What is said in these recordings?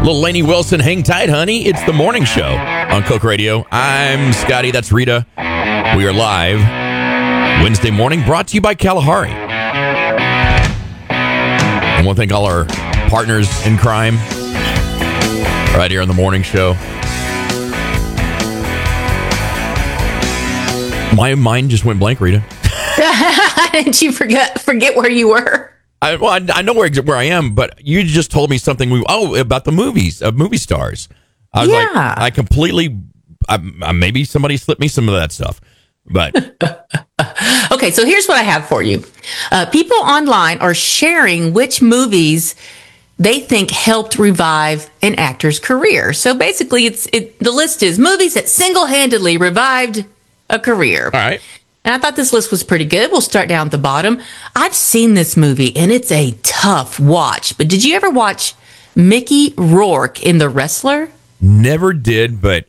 Little Lainey Wilson, hang tight, honey. It's the morning show on Coke Radio. I'm Scotty. That's Rita. We are live Wednesday morning, brought to you by Kalahari. I want to thank all our partners in crime right here on the morning show. My mind just went blank, Rita. Didn't you forget where you were? I know where I am, but you just told me something. About the movies of movie stars. I was like, I completely. Maybe somebody slipped me some of that stuff, but okay. So here's what I have for you. People online are sharing which movies they think helped revive an actor's career. So basically, the list is movies that single-handedly revived a career. All right. And I thought this list was pretty good. We'll start down at the bottom. I've seen this movie, and it's a tough watch. But did you ever watch Mickey Rourke in The Wrestler? Never did, but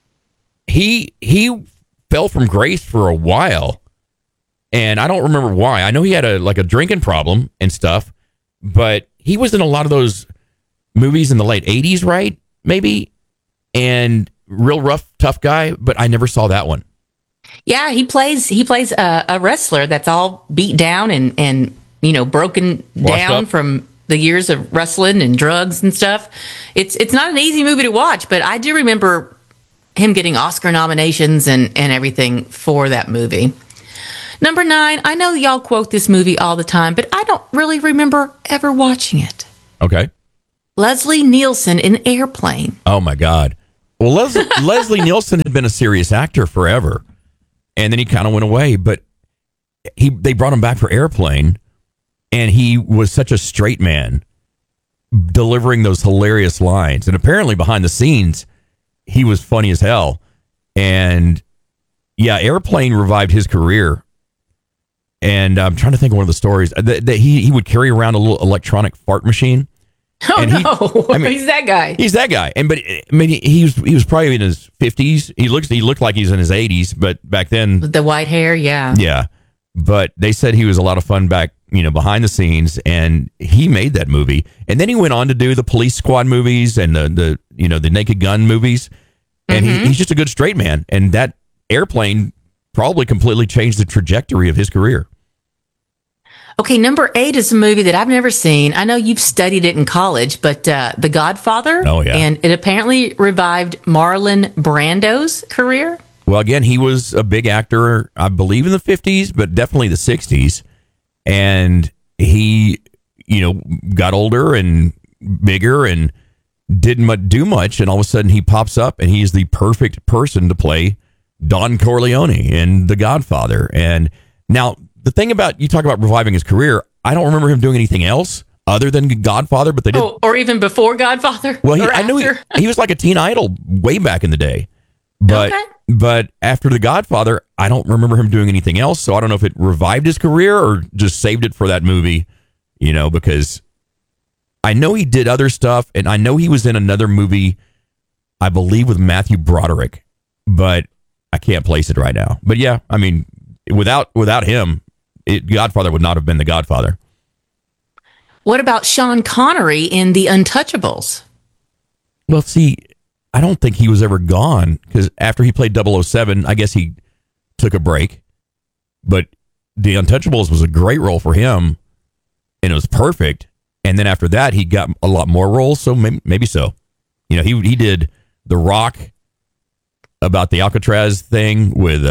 he fell from grace for a while, and I don't remember why. I know he had a drinking problem and stuff, but he was in a lot of those movies in the late 80s, right? Maybe, and real rough, tough guy, but I never saw that one. Yeah, he plays a wrestler that's all beat down and broken down from the years of wrestling and drugs and stuff. It's not an easy movie to watch, but I do remember him getting Oscar nominations and everything for that movie. Number 9, I know y'all quote this movie all the time, but I don't really remember ever watching it. Okay. Leslie Nielsen in Airplane. Oh my God. Well, Leslie Nielsen had been a serious actor forever. And then he kind of went away, but they brought him back for Airplane, and he was such a straight man, delivering those hilarious lines. And apparently behind the scenes, he was funny as hell. And yeah, Airplane revived his career. And I'm trying to think of one of the stories that he would carry around a little electronic fart machine. Oh, and he's that guy. He's that guy. And he was probably in his 50s. He looked like he's in his 80s, but back then with the white hair, yeah. Yeah. But they said he was a lot of fun back, behind the scenes, and he made that movie. And then he went on to do the Police Squad movies and the Naked Gun movies. And he's just a good straight man. And that Airplane probably completely changed the trajectory of his career. Okay, number 8 is a movie that I've never seen. I know you've studied it in college, but The Godfather. Oh, yeah. And it apparently revived Marlon Brando's career. Well, again, he was a big actor, I believe in the 50s, but definitely the 60s. And he, got older and bigger and didn't do much. And all of a sudden he pops up and he is the perfect person to play Don Corleone in The Godfather. And now, the thing about, you talk about reviving his career, I don't remember him doing anything else other than Godfather, but they did. Oh, or even before Godfather? Well, I knew he was like a teen idol way back in the day. But after The Godfather, I don't remember him doing anything else. So I don't know if it revived his career or just saved it for that movie, because I know he did other stuff. And I know he was in another movie, I believe, with Matthew Broderick, but I can't place it right now. But yeah, I mean, without him, Godfather would not have been The Godfather. What about Sean Connery in The Untouchables? Well, see, I don't think he was ever gone, because after he played 007, I guess he took a break. But The Untouchables was a great role for him, and it was perfect. And then after that, he got a lot more roles, so maybe so. He did The Rock, about the Alcatraz thing with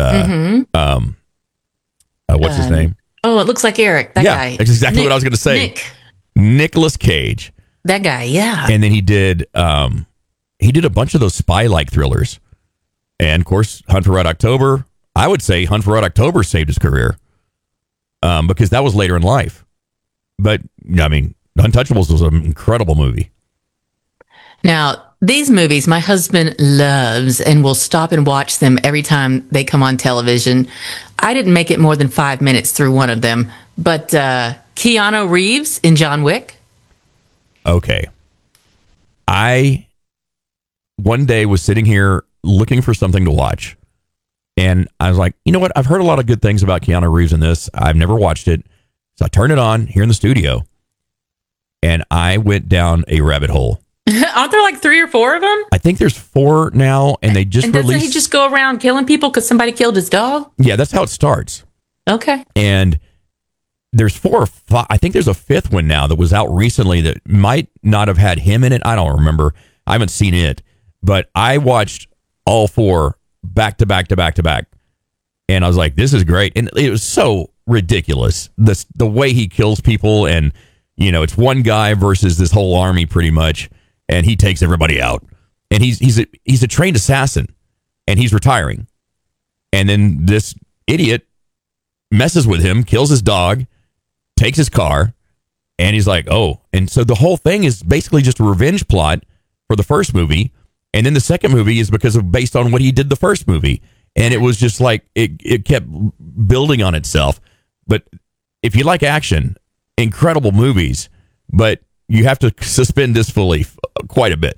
what's his name? Oh, it looks like Eric. That guy. That's exactly what I was going to say. Nicolas Cage. That guy, yeah. And then he did a bunch of those spy-like thrillers. And, of course, Hunt for Red October. I would say Hunt for Red October saved his career because that was later in life. But, I mean, Untouchables was an incredible movie. Now, these movies my husband loves and will stop and watch them every time they come on television. I didn't make it more than 5 minutes through one of them, but Keanu Reeves in John Wick. Okay. I one day was sitting here looking for something to watch, and I was like, you know what? I've heard a lot of good things about Keanu Reeves in this. I've never watched it. So I turned it on here in the studio, and I went down a rabbit hole. Aren't there like 3 or 4 of them? I think there's 4 now, and they just And doesn't released. he just go around killing people because somebody killed his dog? Yeah, that's how it starts. Okay. And there's 4 or 5. I think there's a 5th one now that was out recently that might not have had him in it. I don't remember. I haven't seen it, but I watched all 4 back to back to back to back, and I was like, "This is great!" And it was so ridiculous the way he kills people, and it's one guy versus this whole army pretty much, and he takes everybody out. And he's a trained assassin, and he's retiring, and then this idiot messes with him, kills his dog, takes his car, and he's like, oh. And so the whole thing is basically just a revenge plot for the first movie. And then the second movie is based on what he did the first movie. And it was just like, it kept building on itself. But if you like action, incredible movies, but you have to suspend disbelief quite a bit.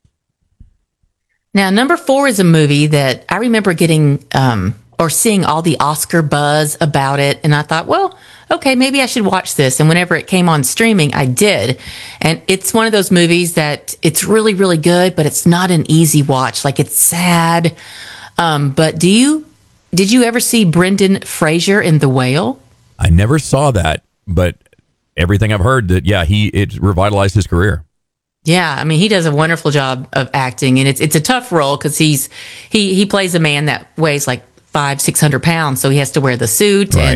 Now, number 4 is a movie that I remember getting or seeing all the Oscar buzz about it. And I thought, well, okay, maybe I should watch this. And whenever it came on streaming, I did. And it's one of those movies that it's really, really good, but it's not an easy watch. Like, it's sad. But did you ever see Brendan Fraser in The Whale? I never saw that, but everything I've heard that, yeah, it revitalized his career. Yeah, I mean, he does a wonderful job of acting, and it's a tough role because he plays a man that weighs like 500-600 pounds, so he has to wear the suit, right. And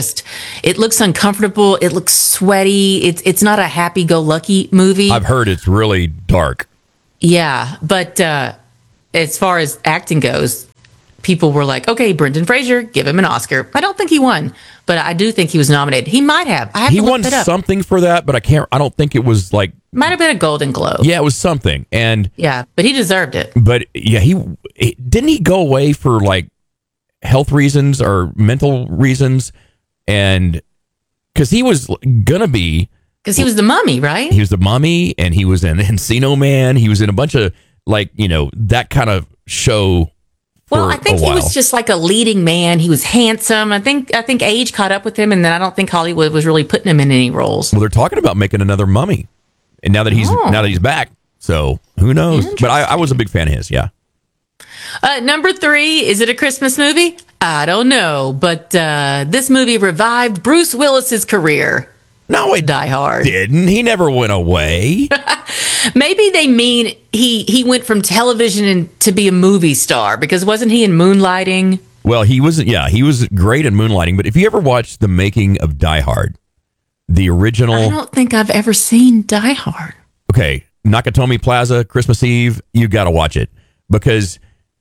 it looks uncomfortable, it looks sweaty. It's not a happy-go-lucky movie. I've heard it's really dark. Yeah, but as far as acting goes, people were like, okay, Brendan Fraser, give him an Oscar. I don't think he won, but I do think he was nominated. He might have. I have He to look won that up. something for that, but I don't think it was like. Might have been a Golden Globe. Yeah, it was something. And yeah, but he deserved it. But yeah, didn't he go away for like health reasons or mental reasons? And because he was gonna be. Because he was the Mummy, right? He was the Mummy, and he was in Encino Man. He was in a bunch of that kind of show. Well, I think he was just like a leading man. He was handsome. I think age caught up with him, and then I don't think Hollywood was really putting him in any roles. Well, they're talking about making another Mummy, and now that he's back, so who knows? But I was a big fan of his. Yeah. Number 3, is it a Christmas movie? I don't know, but this movie revived Bruce Willis's career. No, it Die Hard didn't. He never went away. Maybe they mean he went from television to be a movie star, because wasn't he in Moonlighting? Well, he was great in Moonlighting. But if you ever watched the making of Die Hard, the original, I don't think I've ever seen Die Hard. Okay, Nakatomi Plaza, Christmas Eve, you got to watch it, because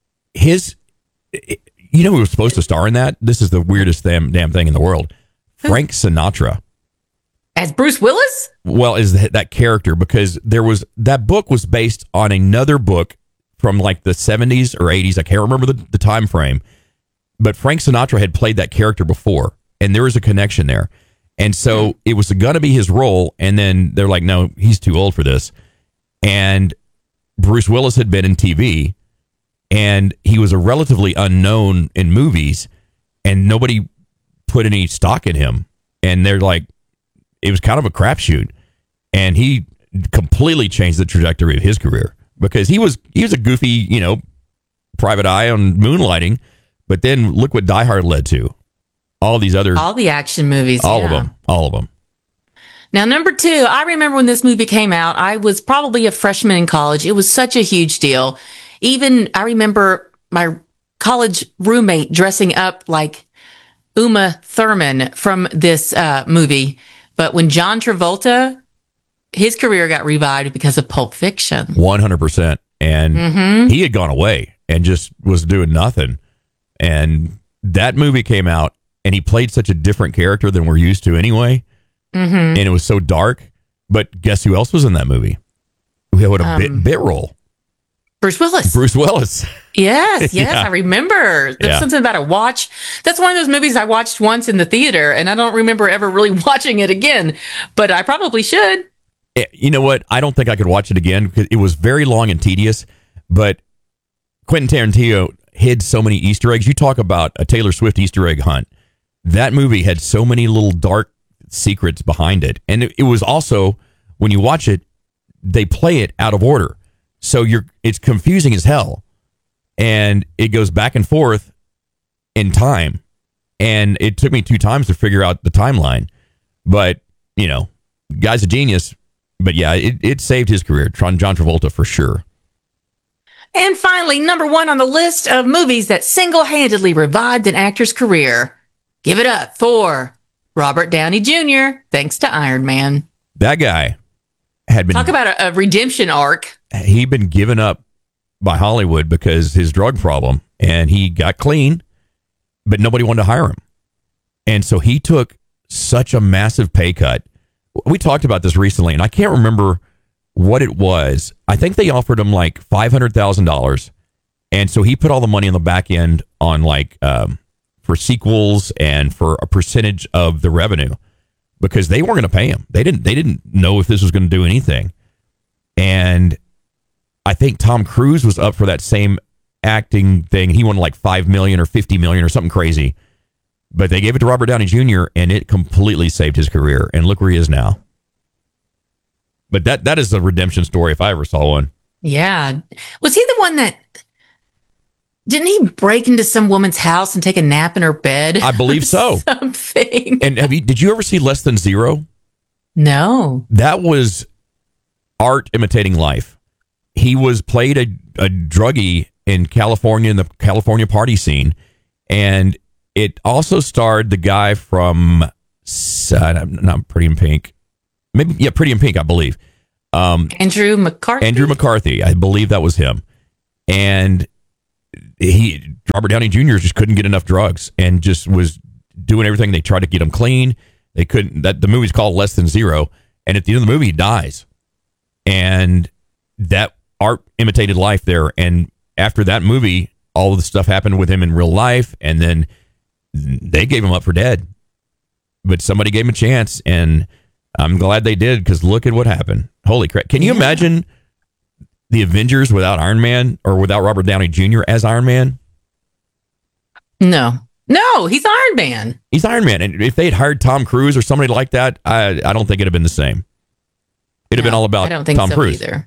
who was supposed to star in that? This is the weirdest damn thing in the world. Frank Sinatra. As Bruce Willis? Well, is that character, because that book was based on another book from like the 70s or 80s. I can't remember the time frame, but Frank Sinatra had played that character before, and there was a connection there. And so it was going to be his role, and then they're like, no, he's too old for this. And Bruce Willis had been in TV, and he was a relatively unknown in movies, and nobody put any stock in him. And they're like, it was kind of a crapshoot, and he completely changed the trajectory of his career, because he was a goofy, private eye on Moonlighting, but then look what Die Hard led to. All the action movies, all of them. Now, number 2, I remember when this movie came out, I was probably a freshman in college. It was such a huge deal. Even I remember my college roommate dressing up like Uma Thurman from this movie. But when John Travolta, his career got revived because of Pulp Fiction. 100%. And he had gone away and just was doing nothing. And that movie came out, and he played such a different character than we're used to anyway. And it was so dark. But guess who else was in that movie? We had a bit role. Bruce Willis. Yes, yeah. I remember. There's something about a watch. That's one of those movies I watched once in the theater, and I don't remember ever really watching it again, but I probably should. You know what? I don't think I could watch it again, because it was very long and tedious, but Quentin Tarantino hid so many Easter eggs. You talk about a Taylor Swift Easter egg hunt. That movie had so many little dark secrets behind it. And it was also, when you watch it, they play it out of order. So it's confusing as hell. And it goes back and forth in time. And it took me 2 times to figure out the timeline. But, guy's a genius. But yeah, it saved his career. John Travolta for sure. And finally, number 1 on the list of movies that single-handedly revived an actor's career. Give it up for Robert Downey Jr., thanks to Iron Man. That guy had been... Talk about a redemption arc. He'd been given up by Hollywood because his drug problem, and he got clean, but nobody wanted to hire him. And so he took such a massive pay cut. We talked about this recently, and I can't remember what it was. I think they offered him like $500,000. And so he put all the money on the back end on for sequels and for a percentage of the revenue because they weren't going to pay him. They didn't know if this was going to do anything. And I think Tom Cruise was up for that same acting thing. He won like $5 million or $50 million or something crazy. But they gave it to Robert Downey Jr. and it completely saved his career. And look where he is now. But that is a redemption story if I ever saw one. Yeah. Was he the one that... Didn't he break into some woman's house and take a nap in her bed? I believe so. Something. And did you ever see Less Than Zero? No. That was art imitating life. He played a druggie in California, in the California party scene. And it also starred the guy from not Pretty in Pink. Pretty in Pink, I believe. Andrew McCarthy. Andrew McCarthy, I believe that was him. And Robert Downey Jr. just couldn't get enough drugs and just was doing everything. They tried to get him clean. They couldn't. The movie's called Less Than Zero. And at the end of the movie, he dies. And that art imitated life there. And after that movie, all of the stuff happened with him in real life. And then they gave him up for dead. But somebody gave him a chance. And I'm glad they did because look at what happened. Holy crap. Can you imagine the Avengers without Iron Man or without Robert Downey Jr. as Iron Man? No, he's Iron Man. He's Iron Man. And if they'd hired Tom Cruise or somebody like that, I don't think it'd have been the same. It'd have been all about Tom Cruise. Either.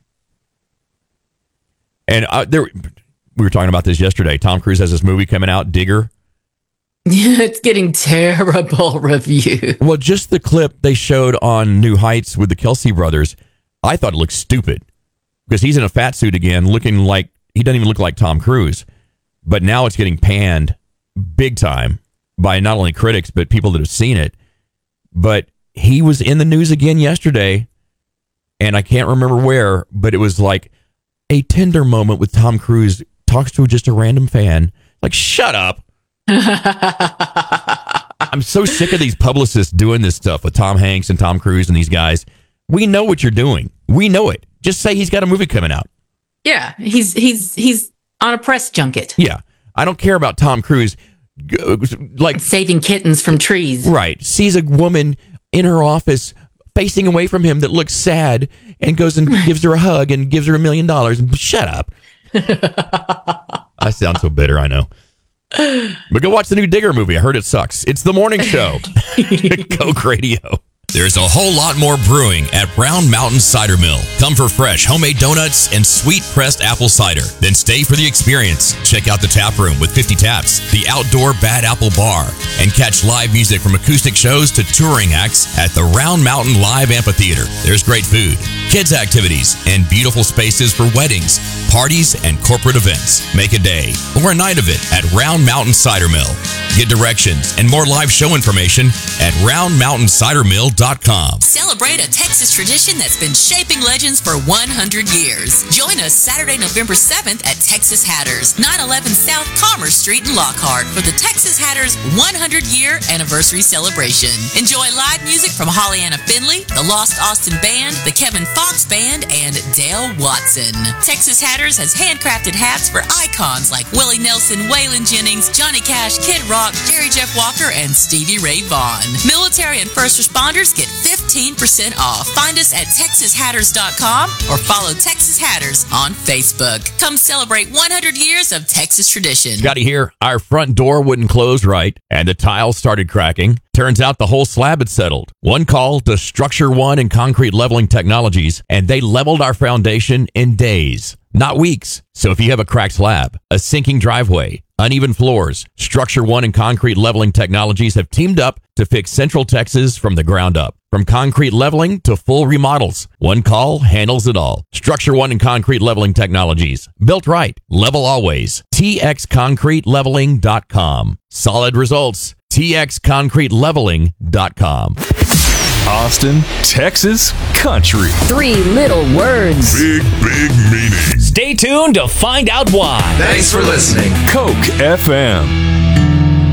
And we were talking about this yesterday. Tom Cruise has this movie coming out, Digger. Yeah, it's getting terrible reviews. Well, just the clip they showed on New Heights with the Kelsey brothers, I thought it looked stupid because he's in a fat suit again, looking like he doesn't even look like Tom Cruise. But now it's getting panned big time by not only critics, but people that have seen it. But he was in the news again yesterday, and I can't remember where, but it was like a tender moment with Tom Cruise talks to just a random fan. Like, shut up. I'm so sick of these publicists doing this stuff with Tom Hanks and Tom Cruise and these guys. We know what you're doing. We know it. Just say he's got a movie coming out. Yeah, he's on a press junket. Yeah, I don't care about Tom Cruise like saving kittens from trees. Right. Sees a woman in her office facing away from him that looks sad and goes and gives her a hug and gives her $1 million. Shut up. I sound so bitter, I know. But go watch the new Digger movie. I heard it sucks. It's the morning show. Coke Radio. There's a whole lot more brewing at Brown Mountain Cider Mill. Come for fresh homemade donuts and sweet pressed apple cider. Then stay for the experience. Check out the tap room with 50 taps, the outdoor Bad Apple Bar, and catch live music from acoustic shows to touring acts at the Round Mountain Live Amphitheater. There's great food, kids activities, and beautiful spaces for weddings, parties, and corporate events. Make a day or a night of it at Round Mountain Cider Mill. Get directions and more live show information at roundmountaincidermill.com. Celebrate a Texas tradition that's been shaping legends for 100 years. Join us Saturday, November 7th at Texas Hatters, 911 South Commerce Street in Lockhart for the Texas Hatters 100-year anniversary celebration. Enjoy live music from Holly-Anna Finley, the Lost Austin Band, the Kevin Fox Band, and Dale Watson. Texas Hatters has handcrafted hats for icons like Willie Nelson, Waylon Jennings, Johnny Cash, Kid Rock, Rock, Jerry Jeff Walker, and Stevie Ray Vaughan. Military and first responders get 15% off. Find us at TexasHatters.com or follow Texas Hatters on Facebook. Come celebrate 100 years of Texas tradition. Got to hear our front door wouldn't close right, and the tiles started cracking. Turns out the whole slab had settled. One call to Structure One and Concrete Leveling Technologies, and they leveled our foundation in days, not weeks. So if you have a cracked slab, a sinking driveway, uneven floors, Structure One and Concrete Leveling Technologies have teamed up to fix Central Texas from the ground up. From concrete leveling to full remodels, one call handles it all. Structure One and Concrete Leveling Technologies. Built right. Level always. TXConcreteLeveling.com. Solid results. TXConcreteLeveling.com. Austin, Texas country. 3 little words. Big meaning. Stay tuned to find out why. Thanks for listening. Coke FM.